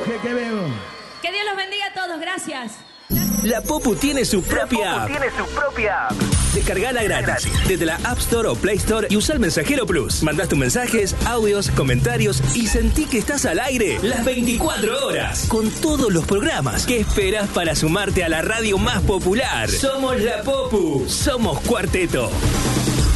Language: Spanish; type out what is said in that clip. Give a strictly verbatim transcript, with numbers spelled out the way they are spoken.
¿Qué, qué veo? Que Dios los bendiga a todos, gracias. La Popu tiene su propia app. tiene su propia app. Descargala gratis desde la App Store o Play Store y usa el Mensajero Plus. Mandás tus mensajes, audios, comentarios y sentí que estás al aire las veinticuatro horas con todos los programas. ¿Qué esperas para sumarte a la radio más popular? Somos La Popu, somos Cuarteto.